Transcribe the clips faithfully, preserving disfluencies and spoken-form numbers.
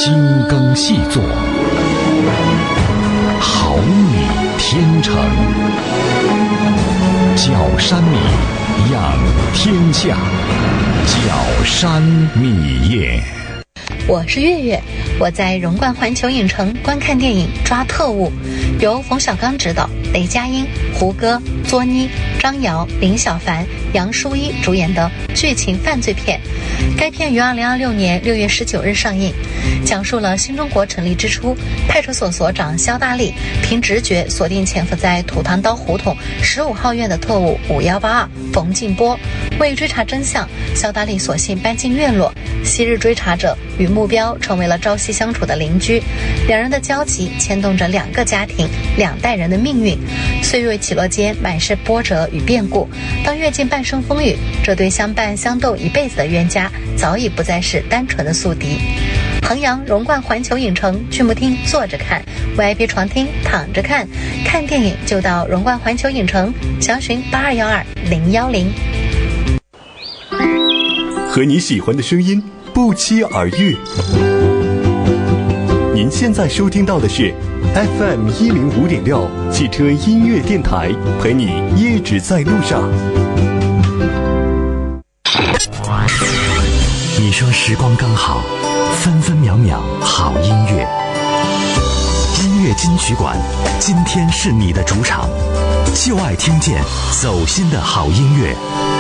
精耕细作，好米天成。角山米养天下，角山米业。 我是月月，我在荣冠环球影城观看电影《抓特务》，由冯小刚执导，雷佳音、胡歌、作妮、张瑶、林小凡、杨舒一主演的剧情犯罪片。该片于二零二六年六月十九日上映，讲述了新中国成立之初，派出所所长肖大力凭直觉锁定潜伏在土堂刀胡同十五号院的特务五一八二冯静波。为追查真相，肖大力索性搬进院落，昔日追查者与目标成为了朝夕相处的邻居，两人的交集牵动着两个家庭、两代人的命运。岁月起落间满是波折与变故，当阅尽半生风雨，这对相伴相斗一辈子的冤家早已不再是单纯的宿敌。衡阳荣冠环球影城剧目厅坐着看， V I P 床厅躺着看，看电影就到荣冠环球影城，详询八二幺二零幺零。 和你喜欢的声音不期而遇。您现在收听到的是 F M 一零五点六汽车音乐电台，陪你一直在路上。 你说时光刚好，分分秒秒好音乐。音乐金曲馆，今天是你的主场，就爱听见走心的好音乐。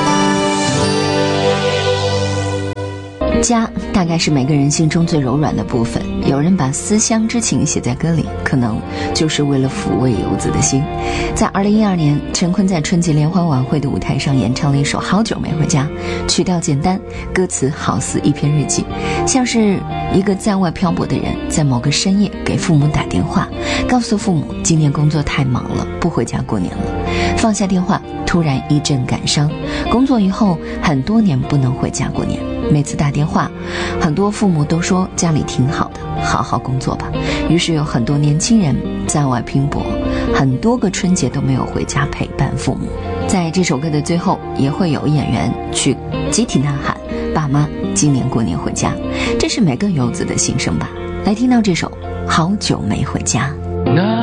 家大概是每个人心中最柔软的部分，有人把思乡之情写在歌里，可能就是为了抚慰游子的心。在二零一二年，陈坤在春节联欢晚会的舞台上演唱了一首《好久没回家》，曲调简单，歌词好似一篇日记，像是一个在外漂泊的人在某个深夜给父母打电话，告诉父母今年工作太忙了，不回家过年了。放下电话，突然一阵感伤，工作以后很多年不能回家过年，每次打电话，很多父母都说家里挺好的，好好工作吧。于是有很多年轻人在外拼搏，很多个春节都没有回家陪伴父母。在这首歌的最后，也会有演员去集体呐喊，爸妈今年过年回家，这是每个游子的心声吧。来听到这首《好久没回家》。 那